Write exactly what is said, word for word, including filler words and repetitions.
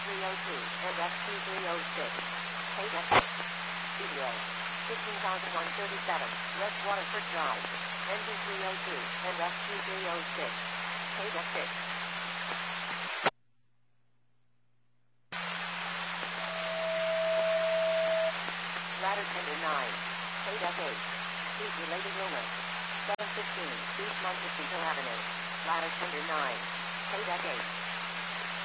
three oh two and F Q three oh six. K deck Studio. fifteen thousand one hundred thirty-seven, West Waterford Drive. Engine three oh two and F Q three oh six. K deck six. Ladder tender nine. K deck eight. Heat related illness. seven fifteen East Montecito Avenue. Ladder tender nine. K deck eight.